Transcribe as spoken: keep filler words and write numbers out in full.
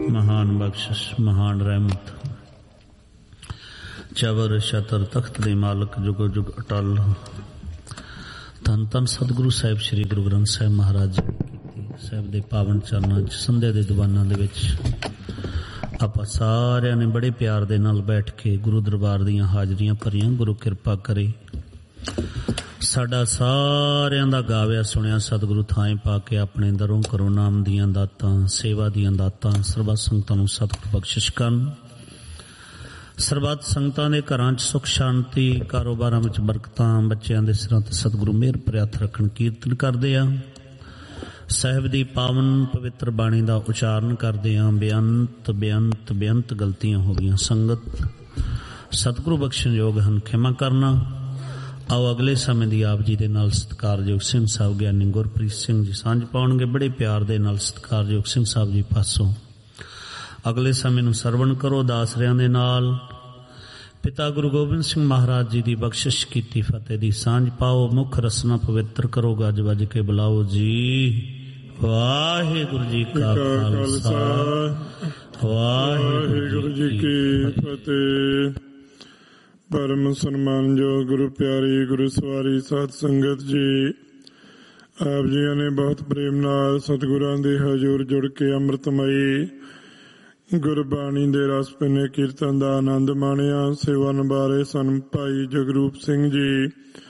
महान बख्शिश महान रहमत चवर छतर तख्त दे मालक जुगो जुग अटल धन धन सतगुरु साहिब श्री गुरु ग्रंथ साहिब महाराज जी साहिब दे पावन चरनां च संध्या दे दीवानां दे विच आपां सारिआं ने बड़े प्यार दे नाल बैठ के गुरु दरबार दीआं हाजरियां भरियां। गुरु किरपा करे साडा सारिआं दा गाविआ सुनिआ सतगुरु थाएं पा के अपने दरों करो नाम दीआं दातां सेवा दीआं दातां सर्बत संगतां नूं सतगुरु बख्शिश करन। सरबत संगतां दे घरां च सुख शांति कारोबारां विच बरकतां बच्चिआं दे सिरां ते सतगुरु मेहर भरे हत्थ रखण कीर्तन करदे आ साहिब दी पावन पवित्र बाणी दा उचारण करदे आ। बेअंत बेअंत बेअंत गलतियां हो गईयां संगत सतगुरु बख्शण योग हन खिमा करना। आओ अगले समय दी आप जी दे नाल सत्कारयोग सिंह साहब ज्ञानी गुरप्रीत सिंह जी सांझ पाउणगे बड़े प्यार दे नाल सत्कारयोग सिंह साहब जी पासों अगले समय नूं सरवण करो दासरियां दे नाल पिता गुरु गोबिंद सिंह महाराज जी दी बख्शिश कीती फतेह दी सांझ पाओ मुख रसना पवित्र करो गज वज के बुलाओ जी। वाहिगुरु जी का खालसा वाहिगुरु जी की फतेह। परम सन्मान जो गुरु प्यारी गुरु सवारी साध संगत जी आप जी ने बहुत प्रेम नाल सतगुरां दे हजूर जुड़ के अमृतमयी गुरबाणी दे रस पिने कीर्तन दा आनंद माणिया। सेवा निभा रहे सन भाई जगरूप सिंह जी